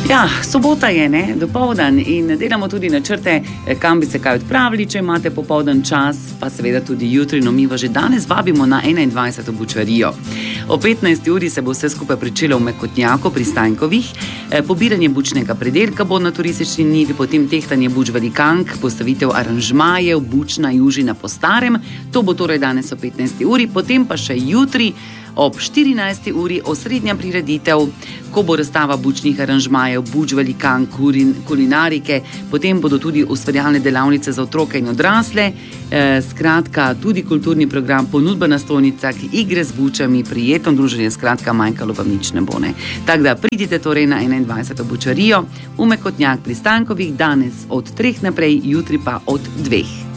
Ja, sobota je, ne, dopoldan in delamo tudi načrte, kam bi se kaj odpravili, če imate popoldan čas, pa seveda tudi jutri, no mi vas že danes vabimo na 21. bučvarijo. O 15. uri se bo vse skupaj pričelo v Mekotnjaku pri Stanjkovih, pobiranje bučnega predelka bo na turistični njivi, potem tehtanje buč velikank, postavitev aranžmajev, bučna južina po starem, to bo torej danes o 15. uri, potem pa še jutri, ob 14. uri osrednja prireditev, ko bo razstava bučnih aranžmajev, buč velikank, kulinarike, potem bodo tudi ustvarjalne delavnice za otroke in odrasle, skratka tudi kulturni program, ponudba na stojnicah, igre z bučami, prijetno druženje, skratka manjkalo vam nič ne bo, ne. Tako da pridite torej na 21. bučvarijo v Mekotnjak pri Stanjkovih, danes od 3 naprej, jutri pa od 2.